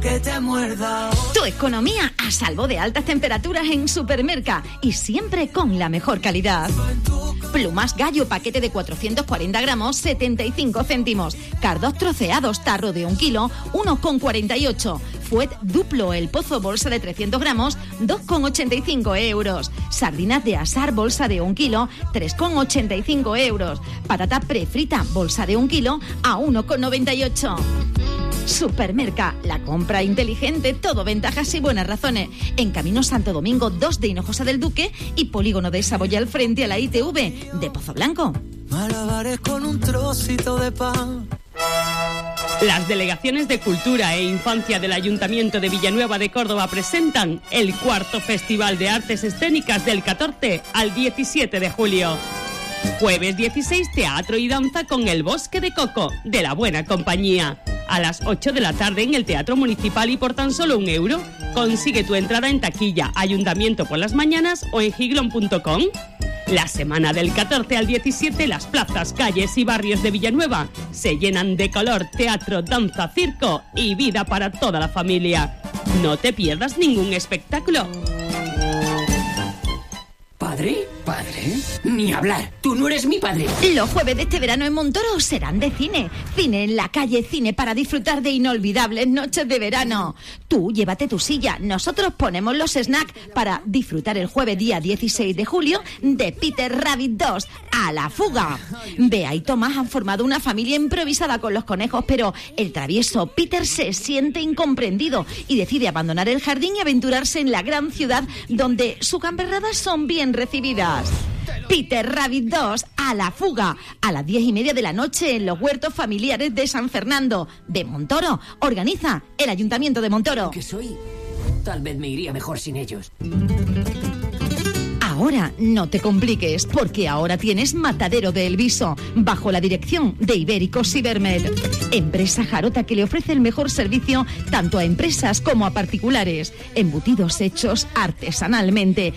que te muerda. Tu economía a salvo de altas temperaturas en Supermerca y siempre con la mejor calidad. Plumas Gallo, paquete de 440 gramos, 75 céntimos. Cardos troceados, tarro de 1 kilo, 1,48. Fuet Duplo, el pozo, bolsa de 300 gramos, 2,85 euros. Sardinas de asar, bolsa de 1 kilo, 3,85 euros. Patata prefrita, bolsa de 1 kilo, a 1,98. Supermerca, la compra inteligente, todo ventajas y buenas razones. En Camino Santo Domingo 2 de Hinojosa del Duque y Polígono de Saboyal frente a la ITV de Pozo Blanco. Malabares con un trocito de pan. Las delegaciones de Cultura e Infancia del Ayuntamiento de Villanueva de Córdoba presentan el 4º Festival de Artes Escénicas del 14 al 17 de julio. Jueves 16, teatro y danza con El Bosque de Coco, de La Buena Compañía. A las 8 de la tarde en el Teatro Municipal y por tan solo €1. Consigue tu entrada en taquilla, Ayuntamiento por las mañanas o en giglon.com. La semana del 14 al 17, las plazas, calles y barrios de Villanueva se llenan de color, teatro, danza, circo y vida para toda la familia. No te pierdas ningún espectáculo. ¿Padre? ¿Padre? Ni hablar. Tú no eres mi padre. Los jueves de este verano en Montoro serán de cine. Cine en la calle, cine para disfrutar de inolvidables noches de verano. Tú llévate tu silla. Nosotros ponemos los snacks para disfrutar el jueves día 16 de julio de Peter Rabbit 2, A la fuga. Bea y Tomás han formado una familia improvisada con los conejos, pero el travieso Peter se siente incomprendido y decide abandonar el jardín y aventurarse en la gran ciudad donde sus gamberradas son bien recibidas. Peter Rabbit 2, A la fuga, a las 10:30 de la noche en los huertos familiares de San Fernando de Montoro. Organiza el Ayuntamiento de Montoro. ¿Qué soy? Tal vez me iría mejor sin ellos. Ahora no te compliques, porque ahora tienes Matadero de Elviso, bajo la dirección de Ibérico Cibermed. Empresa Jarota que le ofrece el mejor servicio tanto a empresas como a particulares. Embutidos hechos artesanalmente.